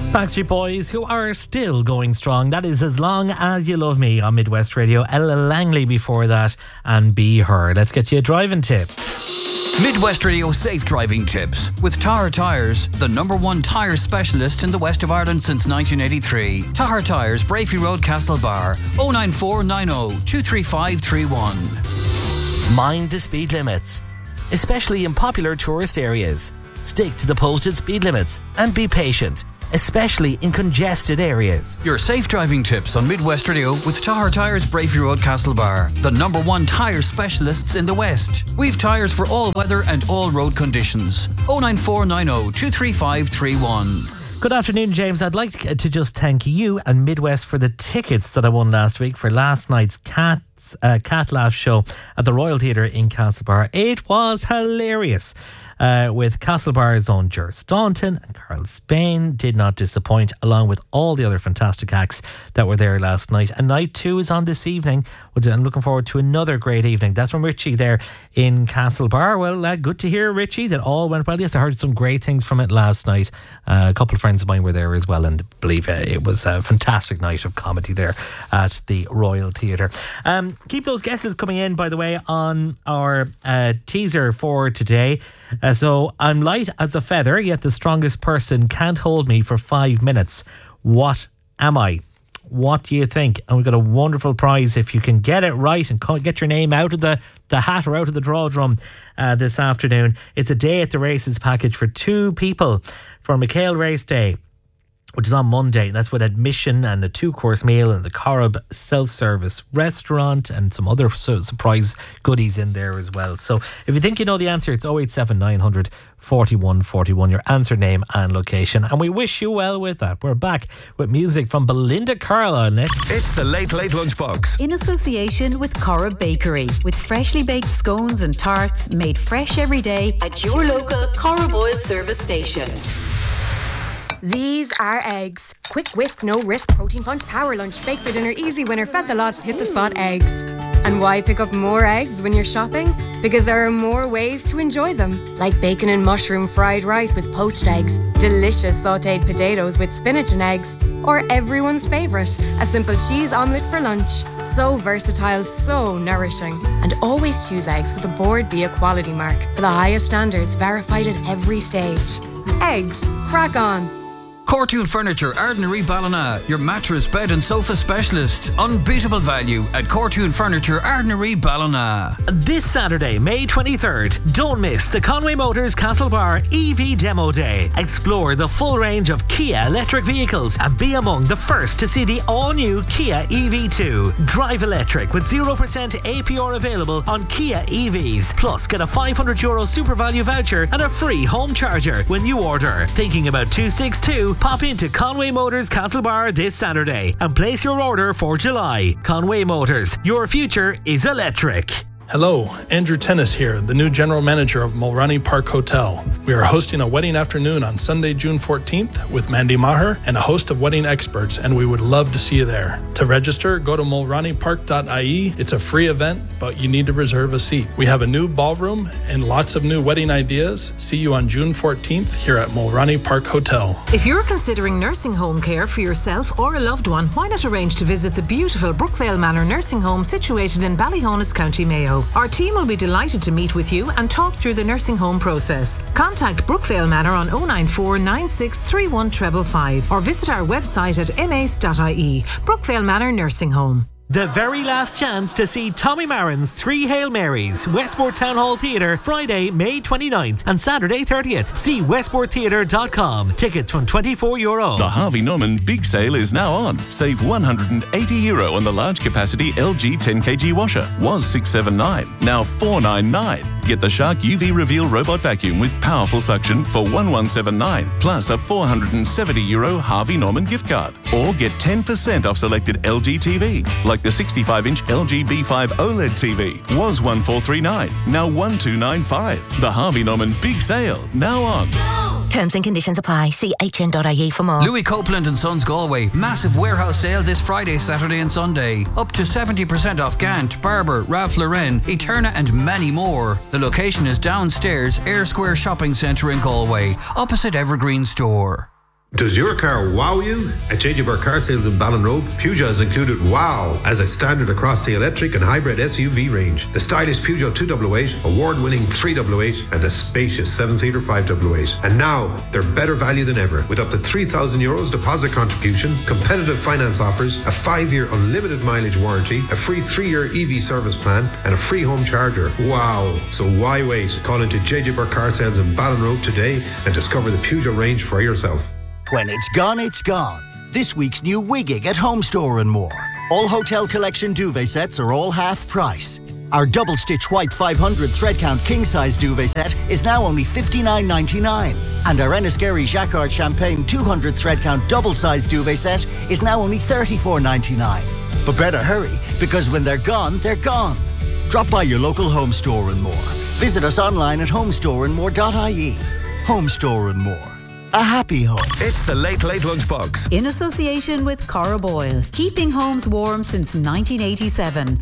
Backstreet Boys, who are still going strong. That is As Long As You Love Me on Midwest Radio. Ella Langley before that, and Be Her. Let's get you a driving tip. Midwest Radio safe driving tips with Tahar Tyres, the #1 tyre specialist in the west of Ireland since 1983. Tahar Tyres, Brafey Road, Castlebar, 09490 23531. Mind the speed limits, especially in popular tourist areas. Stick to the posted speed limits and be patient, especially in congested areas. Your safe driving tips on Midwest Radio with Tahar Tyres, Brafey Road, Castlebar, the #1 tyre specialists in the West. We've tyres for all weather and all road conditions. 09490 23531. Good afternoon, James. I'd like to just thank you and Midwest for the tickets that I won last week for last night's Cat Laugh show at the Royal Theatre in Castlebar. It was hilarious. With Castlebar's own Ger Staunton and Carl Spain did not disappoint, along with all the other fantastic acts that were there last night. And night 2 is on this evening. I'm looking forward to another great evening. That's from Richie there in Castlebar. Well, good to hear, Richie, that all went well. Yes, I heard some great things from it last night. A couple of friends of mine were there as well, and believe it was a fantastic night of comedy there at the Royal Theatre. Keep those guesses coming in, by the way, on our teaser for today. So I'm light as a feather, yet the strongest person can't hold me for 5 minutes. What am I? What do you think? And we've got a wonderful prize if you can get it right and get your name out of the hat or out of the draw drum this afternoon. It's a day at the races package for 2 people for McHale Race Day, which is on Monday. That's with admission and a 2-course meal and the Corrib self-service restaurant and some other surprise goodies in there as well. So if you think you know the answer, it's 087 900 41 41, your answer, name and location. And we wish you well with that. We're back with music from Belinda Carlisle next. It's the Late Late Lunchbox. In association with Corrib Bakery, with freshly baked scones and tarts made fresh every day at your local Corrib Oil service station. These are eggs. Quick whisk, no risk, protein punch, power lunch, bake for dinner, easy winner, fed the lot, hit the spot eggs. And why pick up more eggs when you're shopping? Because there are more ways to enjoy them. Like bacon and mushroom fried rice with poached eggs, delicious sautéed potatoes with spinach and eggs, or everyone's favourite, a simple cheese omelette for lunch. So versatile, so nourishing. And always choose eggs with a Board Bia quality mark for the highest standards verified at every stage. Eggs, crack on. Cortoon Furniture, Ardnary Ballina, your mattress, bed and sofa specialist. Unbeatable value at Cortoon Furniture, Ardnary Ballina. This Saturday, May 23rd, don't miss the Conway Motors Castlebar EV Demo Day. Explore the full range of Kia electric vehicles and be among the first to see the all-new Kia EV2. Drive electric with 0% APR available on Kia EVs. Plus, get a €500 super value voucher and a free home charger when you order. Thinking about 262? Pop into Conway Motors Castlebar this Saturday and place your order for July. Conway Motors, your future is electric. Hello, Andrew Tennis here, the new general manager of Mulroney Park Hotel. We are hosting a wedding afternoon on Sunday, June 14th with Mandy Maher and a host of wedding experts, and we would love to see you there. To register, go to mulroneypark.ie. It's a free event, but you need to reserve a seat. We have a new ballroom and lots of new wedding ideas. See you on June 14th here at Mulroney Park Hotel. If you're considering nursing home care for yourself or a loved one, why not arrange to visit the beautiful Brookvale Manor Nursing Home situated in Ballyhonus, County Mayo. Our team will be delighted to meet with you and talk through the nursing home process. Contact Brookvale Manor on 094 96 31 555 or visit our website at mace.ie. Brookvale Manor Nursing Home. The very last chance to see Tommy Marin's 3 Hail Marys, Westport Town Hall Theatre, Friday, May 29th and Saturday 30th. See westporttheatre.com. Tickets from €24. The Harvey Norman Big Sale is now on. Save €180 on the large capacity LG 10kg washer. Was $679, now $499. Get the Shark UV Reveal Robot Vacuum with powerful suction for $1179, plus a €470 Harvey Norman gift card. Or get 10% off selected LG TVs, like the 65-inch LG B5 OLED TV. Was $1439, now $1295. The Harvey Norman Big Sale, now on. Terms and conditions apply. See hn.ie for more. Louis Copeland and Sons Galway. Massive warehouse sale this Friday, Saturday and Sunday. Up to 70% off Gant, Barber, Ralph Lauren, Eterna and many more. The location is downstairs, Air Square Shopping Centre in Galway, opposite Evergreen Store. Does your car wow you? At JJ Burke Car Sales in Ballinrobe, Peugeot has included wow as a standard across the electric and hybrid SUV range. The stylish Peugeot 288, award-winning 388, and the spacious 7-seater 588. And now, they're better value than ever, with up to €3,000 deposit contribution, competitive finance offers, a 5-year unlimited mileage warranty, a free 3-year EV service plan, and a free home charger. Wow! So why wait? Call into JJ Burke Car Sales in Ballinrobe today and discover the Peugeot range for yourself. When it's gone, it's gone. This week's new Wigging at Home Store and More. All Hotel Collection duvet sets are all half price. Our double stitch white 500 thread count king size duvet set is now only $59.99. And our Enniskerry Jacquard Champagne 200 thread count double size duvet set is now only $34.99. But better hurry, because when they're gone, they're gone. Drop by your local Home Store and More. Visit us online at homestoreandmore.ie. Home Store and More. A happy home. It's the Late Late Lunchbox. In association with Cora Boyle. Keeping homes warm since 1987.